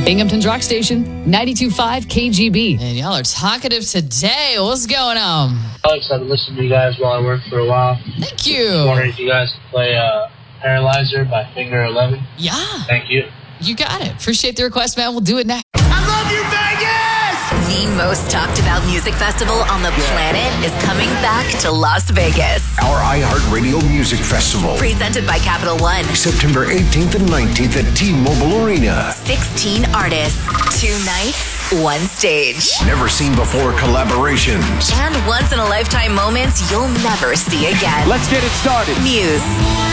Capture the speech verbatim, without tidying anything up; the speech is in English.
Binghamton's Rock Station, ninety-two point five K G B. And y'all are talkative today. What's going on? Alex, I've been listening to you guys while I work for a while. Thank you. I was wondering if you guys could play uh, Paralyzer by Finger eleven. Yeah. Thank you. You got it. Appreciate the request, man. We'll do it next. I love you, Vegas! The most talked about music festival on the planet is coming back to Las Vegas. Our iHeartRadio Music Festival. Presented by Capital One. September eighteenth and nineteenth at T-Mobile Arena. sixteen artists, two nights, one stage. Never seen before collaborations. And once in a lifetime moments you'll never see again. Let's get it started. Muse.